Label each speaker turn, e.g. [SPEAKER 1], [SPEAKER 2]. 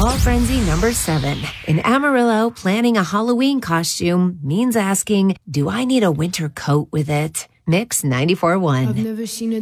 [SPEAKER 1] Fall Frenzy number 7. In Amarillo, planning a Halloween costume means asking, do I need a winter coat with it? Mix 94.1.
[SPEAKER 2] I've never seen a